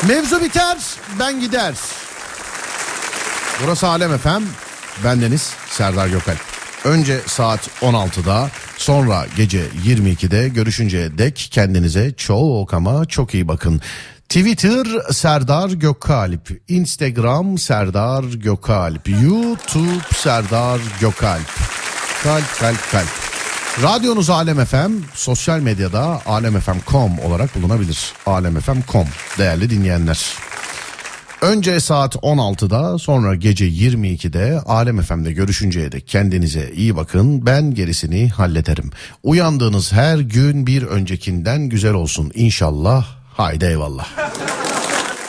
Mevzu biter, ben gider. Burası Alem FM. Bendeniz Serdar Gökalp. Önce saat 16'da, sonra gece 22'de görüşünceye dek kendinize çok ama çok iyi bakın. Twitter Serdar Gökalp, Instagram Serdar Gökalp, YouTube Serdar Gökalp. Kalp. Radyonuz Alem FM, sosyal medyada alemfm.com olarak bulunabilir. Alemfm.com değerli dinleyenler. Önce saat 16'da, sonra gece 22'de Alem FM'de görüşünceye dek kendinize iyi bakın. Ben gerisini hallederim. Uyandığınız her gün bir öncekinden güzel olsun inşallah. Haydi eyvallah.